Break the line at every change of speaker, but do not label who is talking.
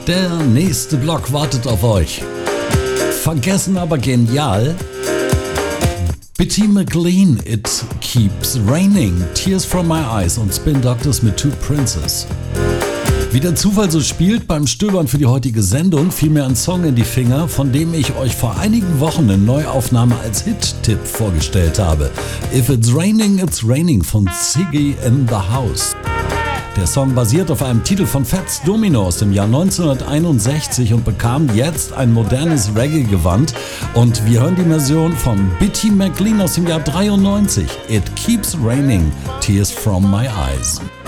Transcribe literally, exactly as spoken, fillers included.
Der nächste Block wartet auf euch. Vergessen aber genial. Bitty McLean, It Keeps Raining, Tears from My Eyes und Spin Doctors mit Two Princes. Wie der Zufall so spielt, beim Stöbern für die heutige Sendung fiel mir ein Song in die Finger, von dem ich euch vor einigen Wochen eine Neuaufnahme als Hit-Tipp vorgestellt habe. If It's Raining, It's Raining von Ziggy in the House. Der Song basiert auf einem Titel von Fats Domino aus dem Jahr neunzehnhunderteinundsechzig und bekam jetzt ein modernes Reggae-Gewand. Und wir hören die Version von Bitty McLean aus dem Jahr dreiundneunzig. It Keeps Raining, Tears from My Eyes.